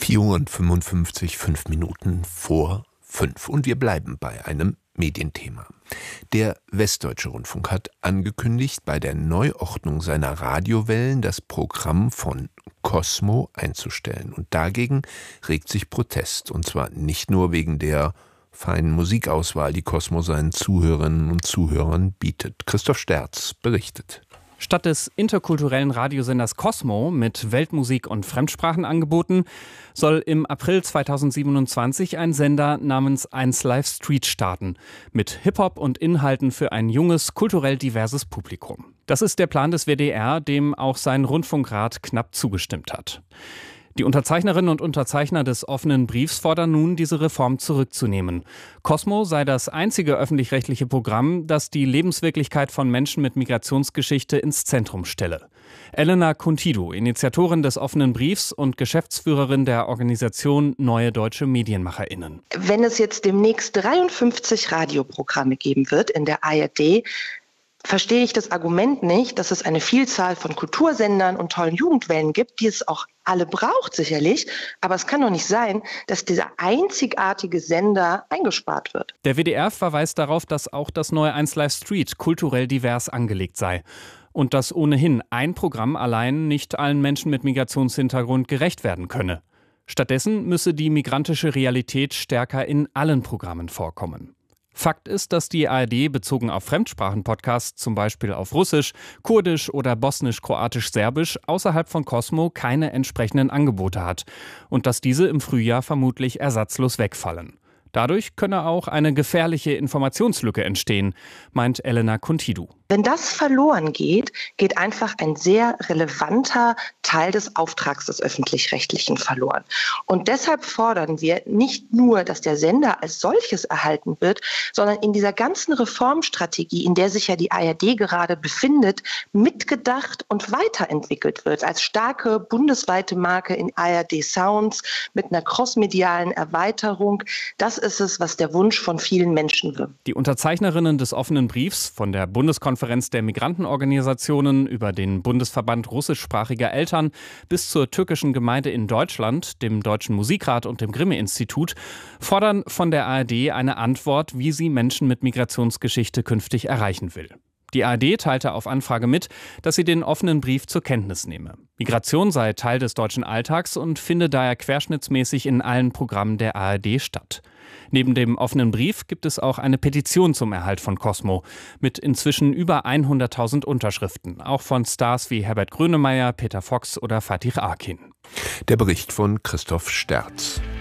4:55, 5 Minuten vor 5. Und wir bleiben bei einem Medienthema. Der Westdeutsche Rundfunk hat angekündigt, bei der Neuordnung seiner Radiowellen das Programm von Kosmo einzustellen. Und dagegen regt sich Protest. Und zwar nicht nur wegen der feinen Musikauswahl, die Kosmo seinen Zuhörerinnen und Zuhörern bietet. Christoph Sterz berichtet. Statt des interkulturellen Radiosenders Kosmo mit Weltmusik und Fremdsprachenangeboten soll im April 2027 ein Sender namens 1 Live Street starten, mit Hip-Hop und Inhalten für ein junges, kulturell diverses Publikum. Das ist der Plan des WDR, dem auch sein Rundfunkrat knapp zugestimmt hat. Die Unterzeichnerinnen und Unterzeichner des offenen Briefs fordern nun, diese Reform zurückzunehmen. Kosmo sei das einzige öffentlich-rechtliche Programm, das die Lebenswirklichkeit von Menschen mit Migrationsgeschichte ins Zentrum stelle. Elena Kuntidu, Initiatorin des offenen Briefs und Geschäftsführerin der Organisation Neue Deutsche MedienmacherInnen. Wenn es jetzt demnächst 53 Radioprogramme geben wird in der ARD, verstehe ich das Argument nicht, dass es eine Vielzahl von Kultursendern und tollen Jugendwellen gibt, die es auch alle braucht sicherlich. Aber es kann doch nicht sein, dass dieser einzigartige Sender eingespart wird. Der WDR verweist darauf, dass auch das neue 1 Live Street kulturell divers angelegt sei. Und dass ohnehin ein Programm allein nicht allen Menschen mit Migrationshintergrund gerecht werden könne. Stattdessen müsse die migrantische Realität stärker in allen Programmen vorkommen. Fakt ist, dass die ARD bezogen auf Fremdsprachen-Podcasts, zum Beispiel auf Russisch, Kurdisch oder Bosnisch-Kroatisch-Serbisch, außerhalb von Kosmo keine entsprechenden Angebote hat und dass diese im Frühjahr vermutlich ersatzlos wegfallen. Dadurch könne auch eine gefährliche Informationslücke entstehen, meint Elena Kuntidu. Wenn das verloren geht, geht einfach ein sehr relevanter Teil des Auftrags des Öffentlich-Rechtlichen verloren. Und deshalb fordern wir nicht nur, dass der Sender als solches erhalten wird, sondern in dieser ganzen Reformstrategie, in der sich ja die ARD gerade befindet, mitgedacht und weiterentwickelt wird. Als starke bundesweite Marke in ARD Sounds mit einer crossmedialen Erweiterung. Das ist es, was der Wunsch von vielen Menschen wird. Die Unterzeichnerinnen des offenen Briefs von der Bundeskonferenz der Migrantenorganisationen über den Bundesverband russischsprachiger Eltern bis zur türkischen Gemeinde in Deutschland, dem Deutschen Musikrat und dem Grimme-Institut fordern von der ARD eine Antwort, wie sie Menschen mit Migrationsgeschichte künftig erreichen will. Die ARD teilte auf Anfrage mit, dass sie den offenen Brief zur Kenntnis nehme. Migration sei Teil des deutschen Alltags und finde daher querschnittsmäßig in allen Programmen der ARD statt. Neben dem offenen Brief gibt es auch eine Petition zum Erhalt von Kosmo mit inzwischen über 100.000 Unterschriften, auch von Stars wie Herbert Grönemeyer, Peter Fox oder Fatih Akin. Der Bericht von Christoph Sterz.